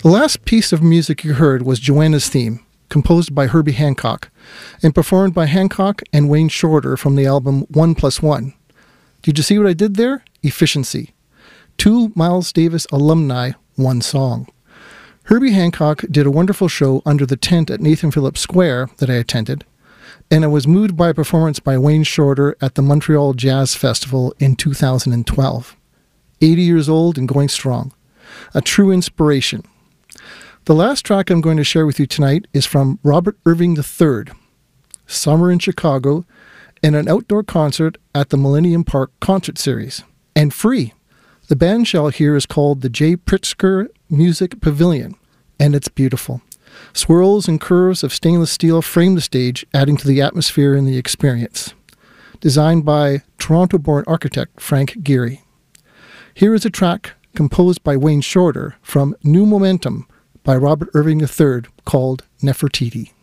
The last piece of music you heard was Joanna's Theme, composed by Herbie Hancock, and performed by Hancock and Wayne Shorter from the album 1+1. Did you see what I did there? Efficiency. 2 Miles Davis alumni, 1 song. Herbie Hancock did a wonderful show under the tent at Nathan Phillips Square that I attended, and I was moved by a performance by Wayne Shorter at the Montreal Jazz Festival in 2012. 80 years old and going strong. A true inspiration. The last track I'm going to share with you tonight is from Robert Irving III, Summer in Chicago, and an outdoor concert at the Millennium Park Concert Series, and free. The bandshell here is called the J. Pritzker Music Pavilion, and it's beautiful. Swirls and curves of stainless steel frame the stage, adding to the atmosphere and the experience. Designed by Toronto-born architect Frank Gehry. Here is a track composed by Wayne Shorter from New Momentum by Robert Irving III called Nefertiti.